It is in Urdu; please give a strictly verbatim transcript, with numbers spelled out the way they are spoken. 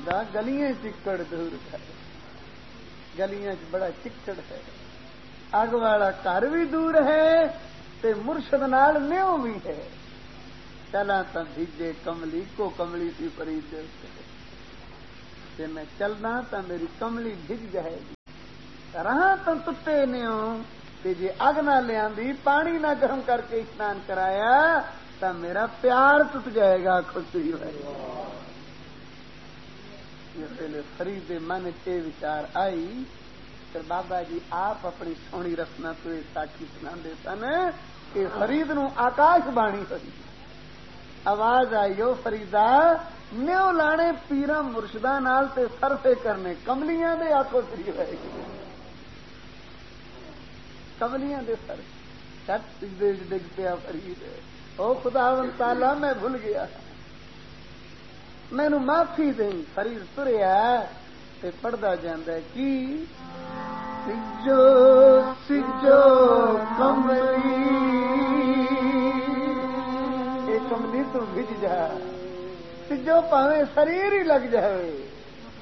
فریندا گلیاں چکڑ دور کر گلیاں چ بڑا چکڑ ہے اگ والا گھر بھی دور ہے تے مرشد نال نیو بھی ہے چلا تا بھیجے کملی کو کملی سی فرید دے تے میں چلنا تا میری کملی بھج جائے گی رہاں تو تتے نیو تے جے اگ نہ لیاندی پانی نہ گرم کر کے اسنان کرایا تا میرا پیار ٹوٹ جائے گا خوشی ہوئے پہلے فرید من کے وچار آئی پھر بابا جی آپ اپنی سونی رسنا تو یہ ساکھی سنا دے سن کہ فرید نو آکاش بانی ہوئی آواز آئی ہو فریدا نیو لانے پیرا مرشدہ نال تے سرفے کرنے کملیاں دے آکو سری ہوئے گی کملیاں دے سر چٹ سجدے ڈگ پیا فرید او خداوند تعالی میں بھول گیا مینو معافی دیں فرید تریا تے پڑھدا جاندا ہے کی سجو سجو کملی اے کملی تو بھج جا سجو پاویں شریر ہی لگ جائے